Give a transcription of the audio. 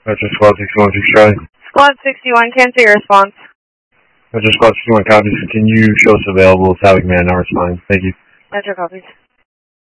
Metro Squad 61 Charlie. Squad 61, can't see your response. Metro Squad 61 copies. Can you show us available? Havoc Man, not responding. Thank you. Metro copies.